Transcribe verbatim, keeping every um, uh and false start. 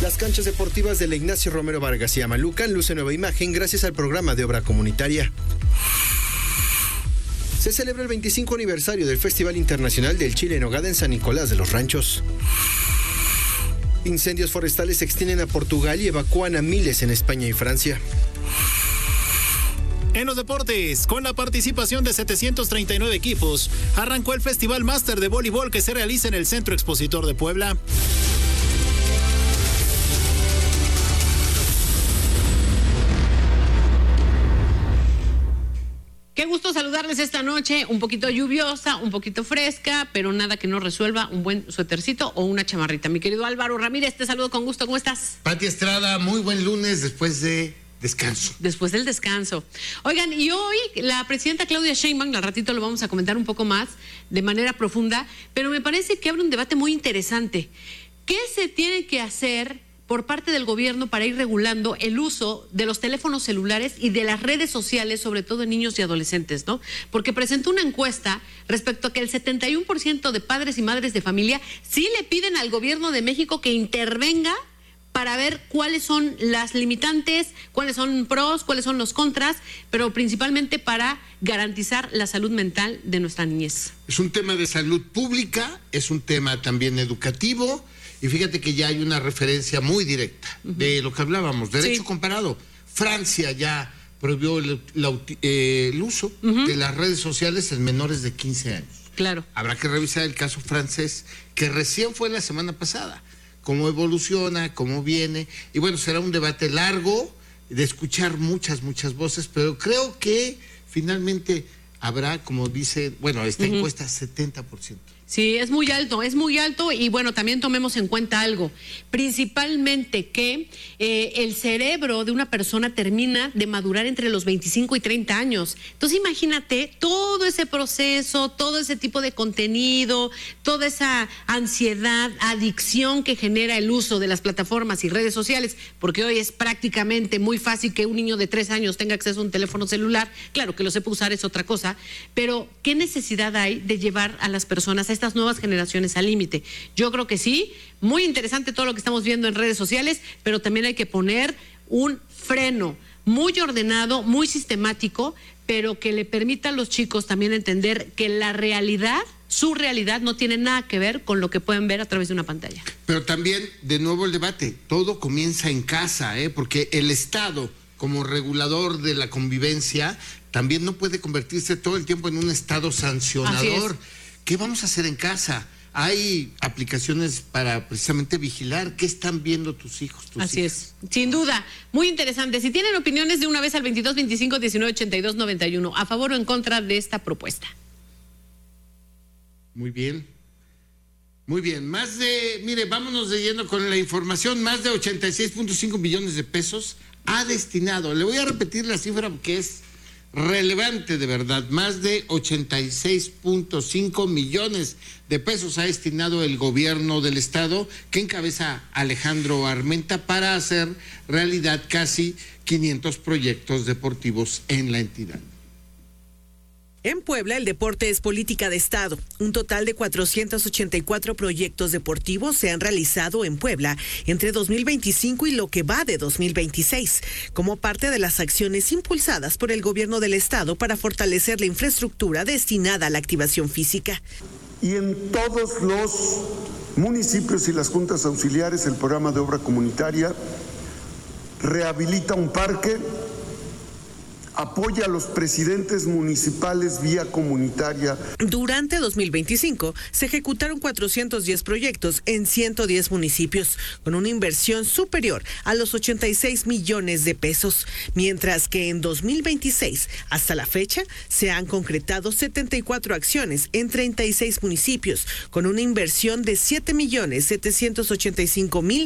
Las canchas deportivas de la Ignacio Romero Vargas y Amalucan lucen nueva imagen gracias al programa de obra comunitaria. Se celebra el veinticinco aniversario del Festival Internacional del Chile en Nogada en San Nicolás de los Ranchos. Incendios forestales se extienden a Portugal y evacúan a miles en España y Francia. En los deportes, con la participación de setecientos treinta y nueve equipos, arrancó el Festival Máster de Voleibol que se realiza en el Centro Expositor de Puebla. Qué gusto saludarles esta noche, un poquito lluviosa, un poquito fresca, pero nada que no resuelva un buen suétercito o una chamarrita. Mi querido Álvaro Ramírez, te saludo con gusto, ¿cómo estás? Pati Estrada, muy buen lunes después de descanso. Después del descanso. Oigan, y hoy la presidenta Claudia Sheinbaum, al ratito lo vamos a comentar un poco más de manera profunda, pero me parece que abre un debate muy interesante. ¿Qué se tiene que hacer por parte del gobierno para ir regulando el uso de los teléfonos celulares y de las redes sociales, sobre todo en niños y adolescentes, ¿no? Porque presentó una encuesta respecto a que el setenta y uno por ciento de padres y madres de familia sí le piden al gobierno de México que intervenga para ver cuáles son las limitantes, cuáles son pros, cuáles son los contras, pero principalmente para garantizar la salud mental de nuestra niñez. Es un tema de salud pública, es un tema también educativo. Y fíjate que ya hay una referencia muy directa uh-huh. de lo que hablábamos, derecho sí. comparado. Francia ya prohibió el, la, eh, el uso uh-huh. de las redes sociales en menores de quince años. Claro. Habrá que revisar el caso francés, que recién fue la semana pasada. Cómo evoluciona, cómo viene. Y bueno, será un debate largo, de escuchar muchas, muchas voces, pero creo que finalmente habrá, como dice, bueno, esta uh-huh. encuesta, setenta por ciento. Sí, es muy alto, es muy alto y bueno, también tomemos en cuenta algo, principalmente que eh, el cerebro de una persona termina de madurar entre los veinticinco y treinta años. Entonces imagínate todo ese proceso, todo ese tipo de contenido, toda esa ansiedad, adicción que genera el uso de las plataformas y redes sociales, porque hoy es prácticamente muy fácil que un niño de tres años tenga acceso a un teléfono celular. Claro que lo sepa usar es otra cosa, pero ¿qué necesidad hay de llevar a las personas a estas nuevas generaciones al límite? Yo creo que sí, muy interesante todo lo que estamos viendo en redes sociales, pero también hay que poner un freno muy ordenado, muy sistemático, pero que le permita a los chicos también entender que la realidad, su realidad, no tiene nada que ver con lo que pueden ver a través de una pantalla. Pero también, de nuevo el debate, todo comienza en casa, ¿eh? Porque el Estado, como regulador de la convivencia, también no puede convertirse todo el tiempo en un Estado sancionador. ¿Qué vamos a hacer en casa? Hay aplicaciones para precisamente vigilar qué están viendo tus hijos, tus Así hijas. es, sin duda, muy interesante. Si tienen opiniones, de una vez al veintidós veinticinco diecinueve ochenta y dos noventa y uno, a favor o en contra de esta propuesta. Muy bien. Muy bien, más de, mire, vámonos de lleno con la información, más de ochenta y seis punto cinco millones de pesos ha destinado, le voy a repetir la cifra porque es relevante de verdad, más de ochenta y seis punto cinco millones de pesos ha destinado el gobierno del estado que encabeza Alejandro Armenta para hacer realidad casi quinientos proyectos deportivos en la entidad. En Puebla, el deporte es política de Estado. Un total de cuatrocientos ochenta y cuatro proyectos deportivos se han realizado en Puebla entre dos mil veinticinco y lo que va de dos mil veintiséis, como parte de las acciones impulsadas por el gobierno del Estado para fortalecer la infraestructura destinada a la activación física. Y en todos los municipios y las juntas auxiliares, el programa de obra comunitaria rehabilita un parque, apoya a los presidentes municipales vía comunitaria. Durante dos mil veinticinco se ejecutaron cuatrocientos diez proyectos en ciento diez municipios, con una inversión superior a los ochenta y seis millones de pesos, mientras que en dos mil veintiséis, hasta la fecha, se han concretado setenta y cuatro acciones en treinta y seis municipios, con una inversión de siete millones setecientos ochenta y cinco mil